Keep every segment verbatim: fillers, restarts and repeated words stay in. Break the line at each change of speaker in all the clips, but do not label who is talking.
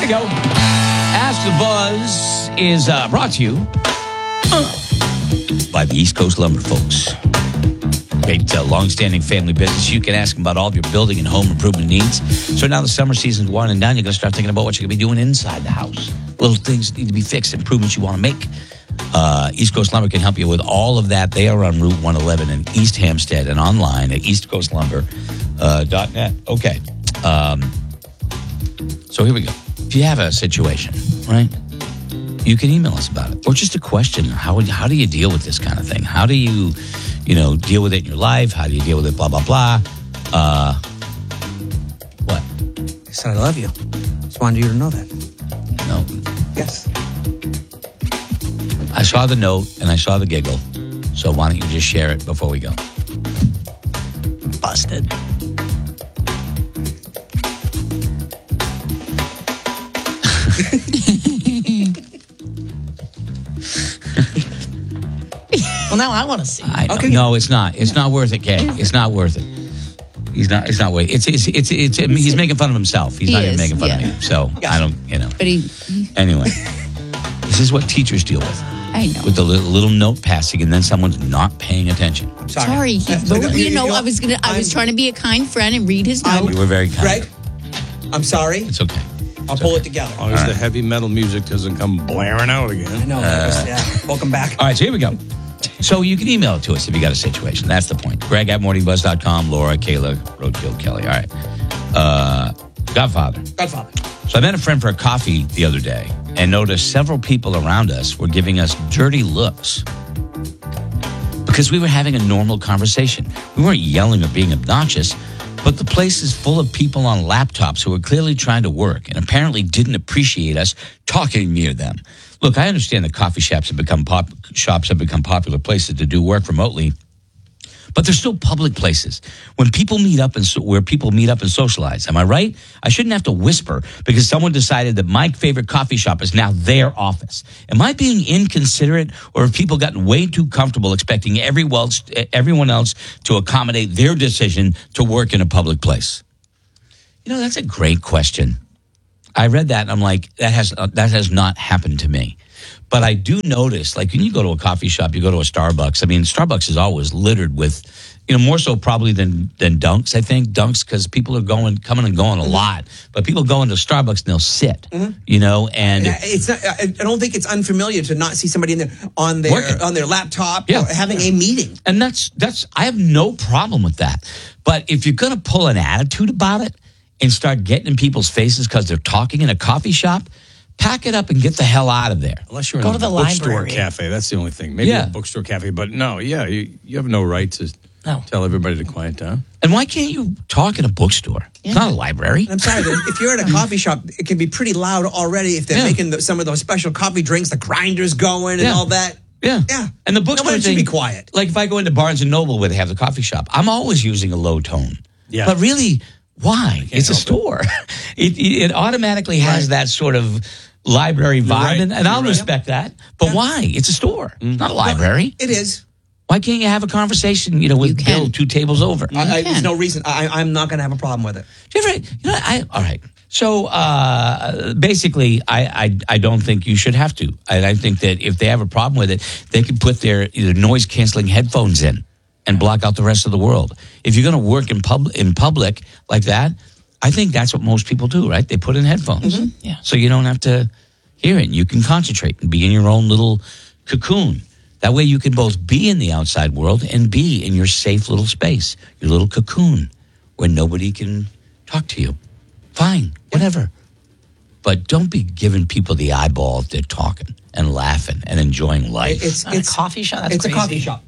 to go. Ask the Buzz is uh, brought to you uh, by the East Coast Lumber folks. Great uh, long-standing family business. You can ask them about all of your building and home improvement needs. So now the summer season's winding down. You're going to start thinking about what you're going to be doing inside the house. Little things that need to be fixed, improvements you want to make. Uh, East Coast Lumber can help you with all of that. They are on Route one eleven in East Hampstead and online at east coast lumber dot net. Uh, okay. Um, so here we go. If you have a situation, right, you can email us about it. Or just a question. How, how do you deal with this kind of thing? How do you, you know, deal with it in your life? How do you deal with it, blah, blah, blah? Uh, what?
I said I love you. Just wanted you to know that.
No.
Yes.
I saw the note and I saw the giggle. So why don't you just share it before we go?
Busted.
Well, now I want to see.
I know.
Okay.
No, it's not. It's not worth it, Kay. It's not worth it. He's not. It's not worth it. It's. It's. It's. it's I mean, he's making fun of himself. He's
He
not even
is,
making fun
yeah.
of me. So
Yeah.
I don't. You know.
But he,
Anyway, this is what teachers deal with.
I know.
With the little, little note passing, and then someone's not paying attention.
Sorry, he,
Uh,
but,
you-
you know,
you-
I was gonna. I was
I'm-
trying to be a kind friend and read his
I'm-
note.
You were very kind.
Greg, I'm sorry.
It's okay.
I'll pull it together.
As long as the heavy metal music doesn't come blaring out
I
again.
know. yeah. Welcome back.
All right, so here we go. So you can email it to us if you got a situation. That's the point. Greg at morning buzz dot com, Laura, Kayla, Roadkill, Kelly. All right. Uh, Godfather.
Godfather.
So I met a friend for a coffee the other day and noticed several people around us were giving us dirty looks because we were having a normal conversation. We weren't yelling or being obnoxious, but the place is full of people on laptops who were clearly trying to work and apparently didn't appreciate us talking near them. Look, I understand that coffee shops have become pop- shops have become popular places to do work remotely, but they're still public places when people meet up and so, where people meet up and socialize. Am I right? I shouldn't have to whisper because someone decided that my favorite coffee shop is now their office. Am I being inconsiderate, or have people gotten way too comfortable expecting everyone else, everyone else to accommodate their decision to work in a public place? You know, that's a great question. I read that and I'm like, that has uh, that has not happened to me. But I do notice, like when you go to a coffee shop, you go to a Starbucks. I mean, Starbucks is always littered with, you know, more so probably than than Dunks. I think Dunks because people are going, coming and going a lot. But people go into Starbucks and they'll sit,
Mm-hmm.
you know, and
Yeah, it's not, I I don't think it's unfamiliar to not see somebody in there on their
Working.
on their laptop
Yeah.
or having a meeting.
and that's that's I have no problem with that. But if you're going to pull an attitude about it and start getting in people's faces because they're talking in a coffee shop, pack it up and get the hell out of there.
Unless you're
Go
in
to
a
the
bookstore
library.
cafe. That's the only thing. Maybe
Yeah.
a bookstore cafe. But no, yeah, you, you have no right to
No.
tell everybody to quiet down.
And why can't you talk in a bookstore? It's not a library.
I'm sorry, but if you're at a coffee shop, it can be pretty loud already if they're
Yeah.
making the, some of those special coffee drinks, the grinders going and
Yeah.
all that.
Yeah.
Yeah.
And the bookstore
Nobody should
thing,
be quiet.
Like if I go into Barnes and Noble where they have the coffee shop, I'm always using a low tone.
Yeah.
But really, why? It's a
help it.
store. It. It, it automatically has that sort of library vibe,
right.
and, and I'll
You're right.
respect that. But
Yeah.
why? It's a store, not a library.
It is.
Why can't you have a conversation, you know, with
You can.
Bill two tables over?
I, I, there's
can.
no reason. I, I'm not going to have a problem with it.
Do you ever, you know, I, all right. So uh, basically, I, I I don't think you should have to. I, I think that if they have a problem with it, they can put their either noise canceling headphones in and block out the rest of the world. If you're going to work in pub in public like that, I think that's what most people do, right? They put in headphones,
Yeah.
so you don't have to hear it. And you can concentrate and be in your own little cocoon. That way, you can both be in the outside world and be in your safe little space, your little cocoon, where nobody can talk to you. Fine, whatever. But don't be giving people the eyeball if they're talking and laughing and enjoying life.
It's
At a coffee shop? That's
it's
crazy.
a coffee shop.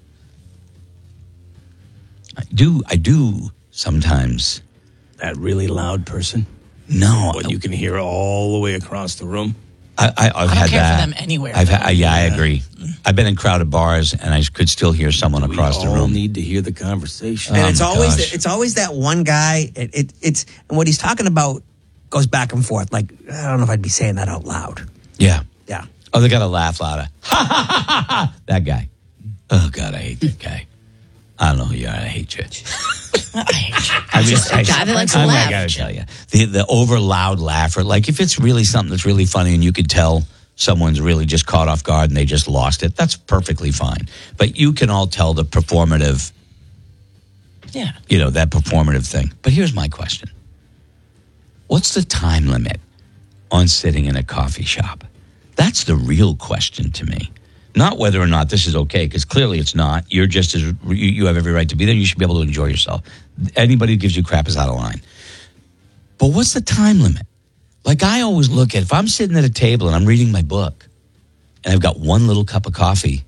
I do, I do sometimes.
That really loud person.
No,
What you can hear all the way across the room.
I, I, I've
I don't
had
care
that.
for them anywhere.
I've had, yeah, I agree. I've been in crowded bars and I could still hear someone across
we
the
all
room.
need to hear the conversation.
And
Oh,
it's
my
always
gosh.
the, it's always that one guy. It, it it's and what he's talking about goes back and forth. Like I don't know if I'd be saying that out loud.
Yeah.
Yeah.
Oh, they got to laugh louder. Ha ha ha ha ha. That guy. Oh God, I hate that guy. I don't know who you are. I hate you. I mean, I,
guy that likes to
I,
laugh.
I gotta tell you, the the over loud laugher. Like if it's really something that's really funny, and you could tell someone's really just caught off guard and they just lost it, that's perfectly fine. But you can all tell the performative,
Yeah.
you know, that performative thing. But here's my question: what's the time limit on sitting in a coffee shop? That's the real question to me. Not whether or not this is okay, because clearly it's not. You're just as you, you have every right to be there. You should be able to enjoy yourself. Anybody who gives you crap is out of line. But what's the time limit? Like I always look at, if I'm sitting at a table and I'm reading my book and I've got one little cup of coffee,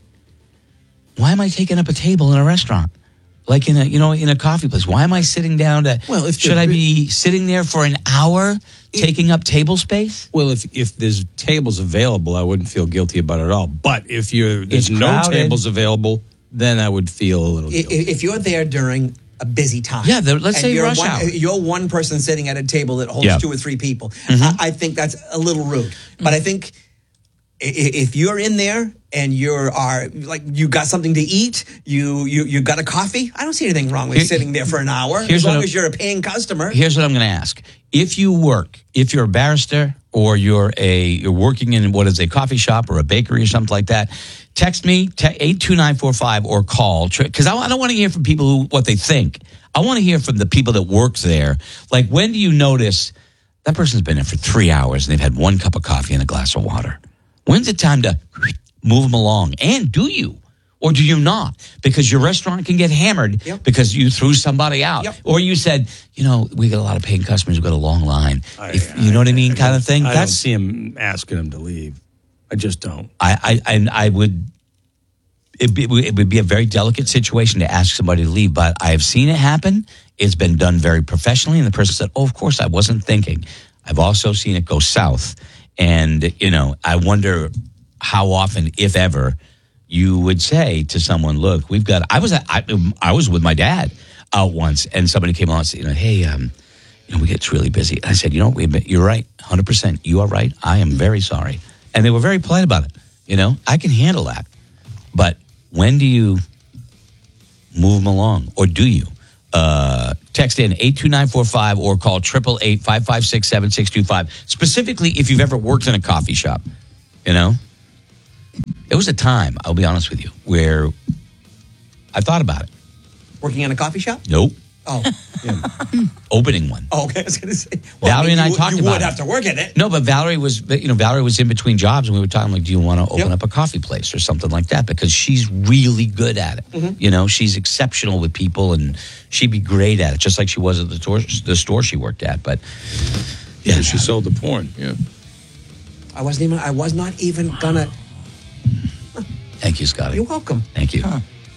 why am I taking up a table in a restaurant? Like in a, you know, in a coffee place. Why am I sitting down to,
Well, if
should
the-
I be sitting there for an hour taking up table space?
Well, if if there's tables available, I wouldn't feel guilty about it at all. But if you're there's
It's
no
crowded.
tables available, then I would feel a little
I-
guilty.
If you're there during a busy time,
Yeah, the- let's
and
say
you're
rush
one,
hour.
you're one person sitting at a table that holds
Yeah.
two or three people.
Mm-hmm.
I, I think that's a little rude. But I think i- i- if you're in there and you're are like you got something to eat, you you you got a coffee. I don't see anything wrong with
Here-
sitting there for an hour
here's
as long
what I-
as you're a paying customer.
Here's what I'm going to ask. If you work, if you're a barrister or you're a you're working in what is a coffee shop or a bakery or something like that, text me te- eight two nine four five or call, because I, I don't want to hear from people who what they think. I want to hear from the people that work there. Like, when do you notice that person's been there for three hours and they've had one cup of coffee and a glass of water? When's it time to move them along? And do you? Or do you not? Because your restaurant can get hammered
Yep.
because you threw somebody out.
Yep.
Or you said, you know, we got a lot of paying customers. We've got a long line.
I-
If, you know what I mean? kind of thing.
I don't
That's,
see him asking him to leave. I just don't.
I, I, and I would, it, be, it would be a very delicate situation to ask somebody to leave, but I've seen it happen. It's been done very professionally. And the person said, oh, of course, I wasn't thinking. I've also seen it go south. And, you know, I wonder how often, if ever, you would say to someone, look, we've got, I was, at, I, I was with my dad out once, and somebody came on and said, you know, hey, um, you know, we get really busy. And I said, you know, we, you're right, one hundred percent. You are right. I am very sorry. And they were very polite about it. You know, I can handle that. But when do you move them along? Or do you? Uh, text in eight two nine four five or call eight eight eight, five five six, seven six two five. Specifically, if you've ever worked in a coffee shop, you know? It was a time, I'll be honest with you, where I thought about it.
Working in a coffee shop?
Nope.
Oh,
Opening one.
oh okay. I was going to say. Well,
Valerie and I
you,
talked
you
about
would
it.
have to work at it.
No, but Valerie was, you know, Valerie was in between jobs, and we were talking like, do you want to open
Yep.
up a coffee place or something like that? Because she's really good at it.
Mm-hmm.
You know, she's exceptional with people, and she'd be great at it, just like she was at the store, the store she worked at. But
Yeah, she sold the porn. Yeah.
I wasn't even. I was not even gonna.
thank you, Scotty.
You're welcome.
Thank you.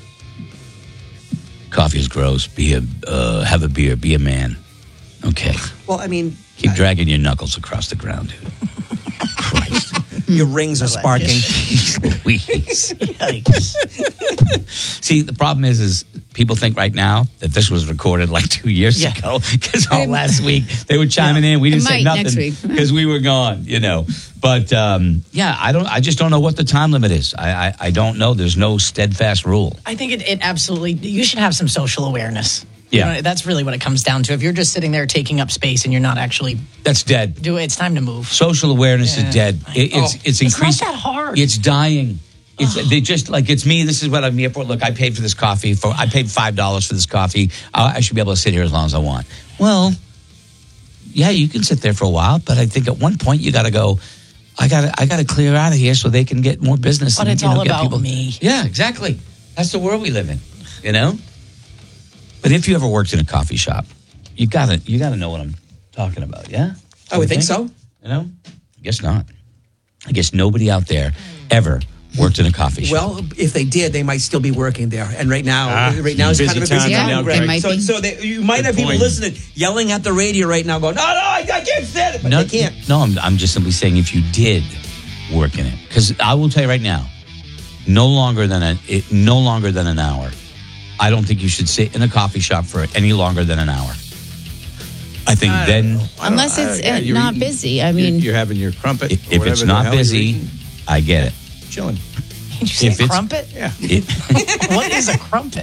Coffee is gross. Be a uh, have a beer. Be a man. Okay.
Well, I mean,
Keep dragging your knuckles across the ground, dude. Christ.
your rings are sparking.
Louise.
Yikes.
See, the problem is, is people think right now that this was recorded like two years
Yeah.
ago, because all last week they were chiming in. We didn't
It
say
might next
nothing
week.
because we were gone, you know. But um, yeah, I don't. I just don't know what the time limit is. I, I, I don't know. There's no steadfast rule.
I think it, it absolutely, you should have some social awareness.
Yeah.
You know, that's really what it comes down to. If you're just sitting there taking up space and you're not actually
That's dead.
doing it, it's time to move.
Social awareness
Yeah.
is dead. It, it's
Oh,
it's
it's
increased.
not that hard.
It's dying. It's they just like it's me. This is what I'm here for. Look, I paid for this coffee. For I paid five dollars for this coffee. I, I should be able to sit here as long as I want. Well, yeah, you can sit there for a while, but I think at one point you got to go. I got to I got to clear out of here so they can get more business.
But
and,
it's
you know,
all
get
about
people.
me.
Yeah, exactly. That's the world we live in. You know. But if you ever worked in a coffee shop, you gotta you gotta know what I'm talking about. Yeah,
I would think so.
You know, I guess not. I guess nobody out there ever worked in a coffee shop.
Well, if they did, they might still be working there. And right now,
Ah,
right now is
busy
kind of a
time
busy
right
time.
now,
Greg.
they might
so,
be.
so they, you might
Good
have people
point.
listening, yelling at the radio right now, going, "No, no, I, I can't sit it," but
no,
they can't.
no, I'm, I'm just simply saying if you did work in it, because I will tell you right now, no longer than a it, no longer than an hour. I don't think you should sit in a coffee shop for any longer than an hour. I think
I
then,
don't know. I don't-
Unless
I-
it's
yeah,
uh,
you're
not
eating-
busy. I
you're-
mean,
you're having your crumpet.
if,
or
if
whatever
it's
the
not
hell you're
busy,
eating.
I get it.
Chilling.
did you say
if it's-
crumpet?
Yeah.
It-
What is a crumpet?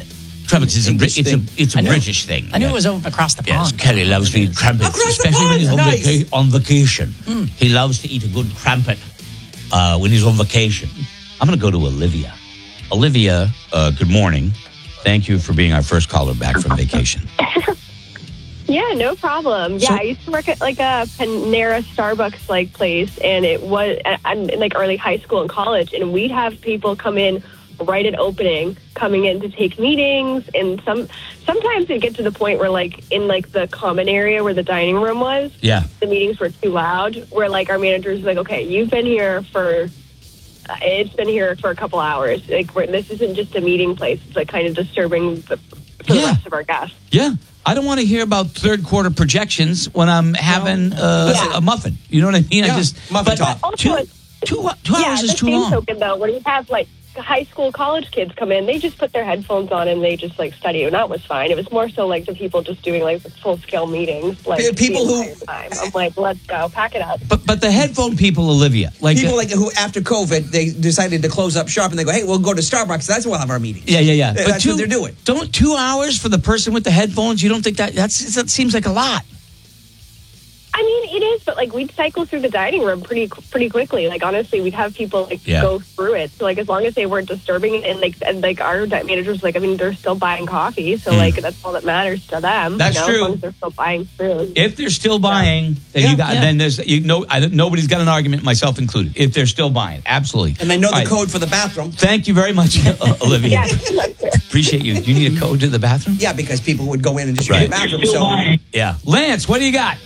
Crumpets is a, Bri-
English
it's a,
thing.
it's a
I knew-
British thing.
I knew
Yeah.
it was over across the
Yes,
pond.
Kelly loves to eat crumpets,
Across the
especially when he's on,
pond, nice.
vaca- on vacation. He loves to eat a good crumpet uh, when he's on vacation. I'm going to go to Olivia. Olivia, uh, good morning. Thank you for being our first caller back from vacation.
Yeah, no problem. Yeah,
So-
I used to work at like a Panera Starbucks like place, and it was I'm in like early high school and college, and we'd have people come in right at opening, coming in to take meetings, and some sometimes it get to the point where like in like the common area where the dining room was,
Yeah.
the meetings were too loud. Where like our managers were like, okay, you've been here for. Uh, it's been here for a couple hours. Like we're, this isn't just a meeting place. It's like kind of disturbing the, for
Yeah.
the rest of our guests.
Yeah. I don't want to hear about third quarter projections when I'm having uh,
Yeah.
a muffin. You know what I mean? I
Yeah,
just
muffin
but
top.
Also,
Two,
it's-
two, two
yeah,
hours is
the
too
same
long.
token, though, when you have like high school, college kids come in, they just put their headphones on and they just like study. And that was fine. It was more so like the people just doing like full scale meetings, like
P- people
the
who-
entire time. I'm like, let's go, pack it up.
But but the headphone people, Olivia, like
People
uh,
like who after COVID they decided to close up shop and they go, hey, we'll go to Starbucks. That's where we'll have our meetings.
yeah, yeah, yeah.
That's
but two,
what they're doing.
Don't two hours for the person with the headphones? You don't think that that's that seems like a lot?
I mean, it is, but like we'd cycle through the dining room pretty pretty quickly. Like honestly, we'd have people like
Yeah.
go through it. So like as long as they weren't disturbing it, and like and like our di- managers, like I mean, they're still buying coffee, so like that's all that matters to them.
Mm. That's
you know,
true.
As long as they're still buying food.
If they're still buying, then
Yeah,
you got
yeah.
then there's you know I, don't- nobody's got an argument, myself included. If they're still buying, absolutely.
And they know the
All right.
code for the bathroom.
Thank you very much, Olivia.
Yeah, that's fair.
Appreciate you. Do you need a code to the bathroom?
Yeah, because people would go in and just use
Right.
the bathroom. So
Yeah. Lance, what do you got?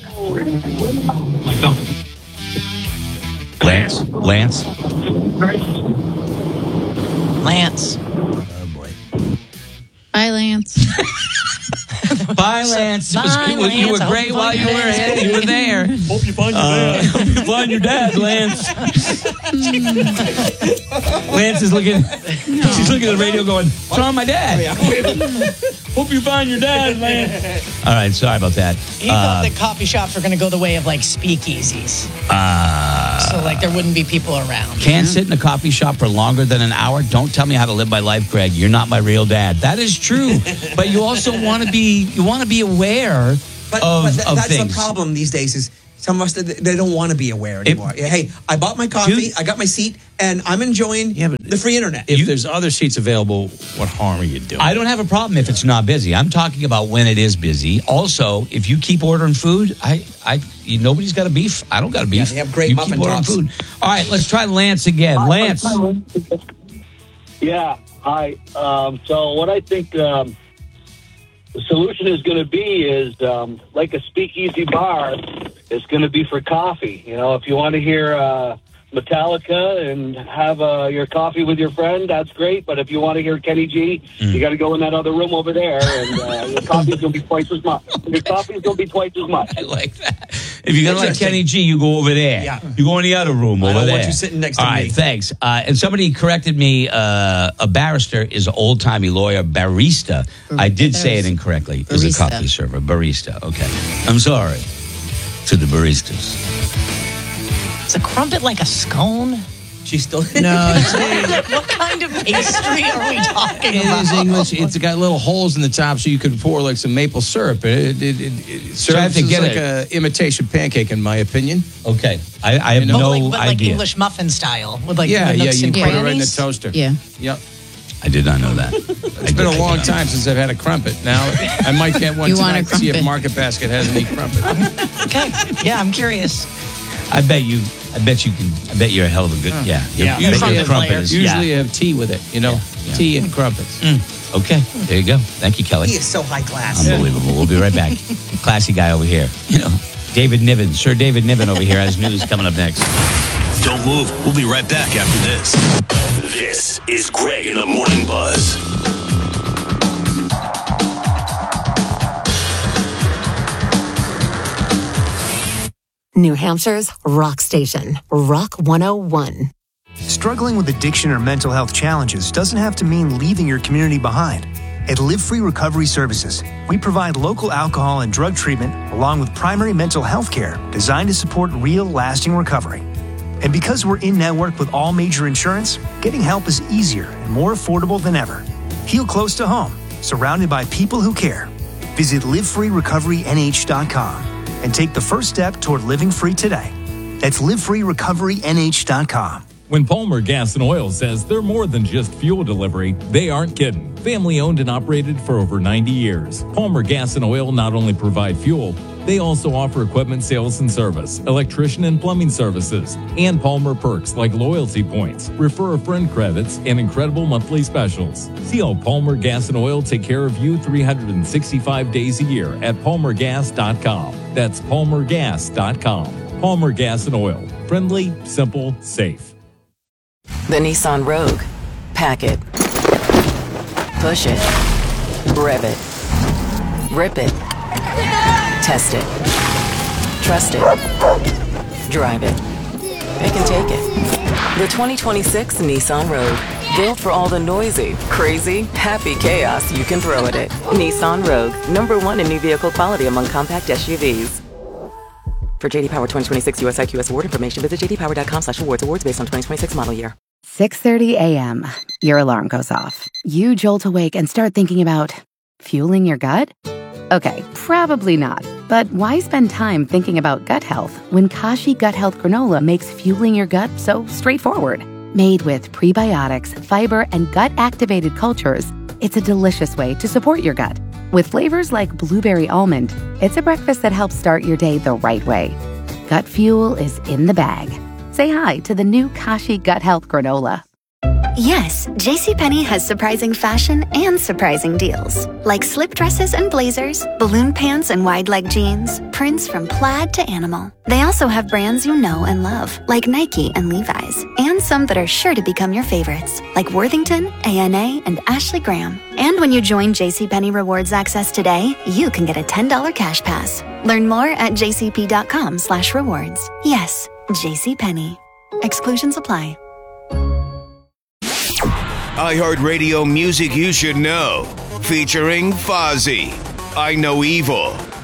Lance, Lance.
Lance.
Bye, Lance.
Bye, Lance. It was-
Bye,
it was- you
Lance.
were
I hope
great
you
while
find
you
your
were
dad.
you were there.
Hope you find your
Uh, hope you find your dad, Lance. Lance is looking. She's looking at the radio, going, "What's wrong, with my dad?" Hope you find your dad, Lance. All right, sorry about that.
He thought that coffee shops were going to go the way of like speakeasies.
Uh,
So like there wouldn't be people around.
Can't sit in a coffee shop for longer than an hour. Don't tell me how to live my life, Greg. You're not my real dad. That is true, but you also want to be. You want to be aware
But,
of,
but th-
of
that's
things.
the problem these days is some of us, they they don't want to be aware anymore. Hey, I bought my coffee,
Dude.
I got my seat, and I'm enjoying
Yeah, but
the free internet.
If there's other seats available, what harm are you doing?
I don't have a problem if it's not busy. I'm talking about when it is busy. Also, if you keep ordering food, I, I, you, nobody's got a beef. I don't got a beef.
they have great
you
muffin
keep ordering
tops.
food. All right, let's try Lance again. Lance,
Yeah. Hi. Um, so what I think um, the solution is going to be is um, like a speakeasy bar. It's going to be for coffee. You know, if you want to hear uh, Metallica and have uh, your coffee with your friend, that's great. But if you want to hear Kenny G, you got to go in that other room over there, and uh, your coffee's going to be twice as much. Your coffee's going to be twice as much.
I like that. If you're gonna like
Interesting.
Kenny G, you go over there.
Yeah.
You go in the other room
I
over
don't
there.
want you sitting next to
All right,
me.
thanks. Uh, and somebody corrected me. Uh, a barrister is an old timey lawyer. Barista. I did say it incorrectly. Is a
Barista.
coffee server. Barista. Okay. I'm sorry to the baristas.
Is a crumpet like a scone?
She's still
No, it's,
What kind of pastry are we talking
it
about?
is English. It's got little holes in the top so you could pour like some maple syrup. It, it, it, it
So I have
serves
to
as
get
like a imitation pancake, in my opinion.
Okay. I, I have
You know?
no
But like, but like
idea.
English muffin style with like
Yeah,
the
yeah,
nooks
you
and
put it right in the
crannies?
toaster.
Yeah.
Yep.
I did not know that.
It's been a long time since I've had a crumpet. Now I might get one
You want a
tonight to see if
crumpet?
Market Basket has any crumpet.
Okay. Yeah, I'm curious.
I bet you. I bet you can. I bet you're a hell of a good. Yeah.
Yeah.
I bet
Usually
your
a
crumpet
player.
is.
Usually
yeah.
you have tea with it, you know,
Yeah.
tea and crumpets.
Okay. There you go. Thank you, Kelly.
He is so high class.
Unbelievable. We'll be right back. Classy guy over here. You know, David Niven. Sir David Niven over here has news coming up next.
Don't move. We'll be right back after this. This is Greg in the Morning Buzz.
New Hampshire's rock station, Rock one oh one.
Struggling with addiction or mental health challenges doesn't have to mean leaving your community behind. At Live Free Recovery Services, we provide local alcohol and drug treatment along with primary mental health care designed to support real, lasting recovery. And because we're in network with all major insurance, getting help is easier and more affordable than ever. Heal close to home surrounded by people who care. Visit live free recovery N H dot com and take the first step toward living free today. That's live free recovery N H dot com.
When Palmer Gas and Oil says they're more than just fuel delivery, they aren't kidding. Family owned and operated for over ninety years. Palmer Gas and Oil not only provide fuel, they also offer equipment sales and service, electrician and plumbing services, and Palmer perks like loyalty points, refer a friend credits, and incredible monthly specials. See how Palmer Gas and Oil take care of you three hundred sixty-five days a year at palmer gas dot com. That's palmer gas dot com. Palmer Gas and Oil. Friendly, simple, safe.
The Nissan Rogue. Pack it. Push it. Rev it. Rip it. Test it. Trust it. Drive it. It can take it. The twenty twenty-six Nissan Rogue. Built for all the noisy, crazy, happy chaos you can throw at it. Nissan Rogue. Number one in new vehicle quality among compact S U Vs. For J D Power twenty twenty-six U S I Q S award information, visit j d power dot com slash awards. Awards based on twenty twenty-six model year.
six thirty a.m. Your alarm goes off. You jolt awake and start thinking about fueling your gut? Okay, probably not. But why spend time thinking about gut health when Kashi Gut Health Granola makes fueling your gut so straightforward? Made with prebiotics, fiber, and gut-activated cultures, it's a delicious way to support your gut. With flavors like blueberry almond, it's a breakfast that helps start your day the right way. Gut fuel is in the bag. Say hi to the new Kashi Gut Health Granola.
Yes, JCPenney has surprising fashion and surprising deals. Like slip dresses and blazers, balloon pants and wide leg jeans, prints from plaid to animal. They also have brands you know and love, like Nike and Levi's, and some that are sure to become your favorites, like Worthington, A N A, and Ashley Graham. And when you join JCPenney Rewards Access today, you can get a ten dollars cash pass. Learn more at jcp.com slash rewards. Yes, JCPenney. Exclusions apply.
iHeartRadio music you should know. Featuring Fozzy, I Know Evil,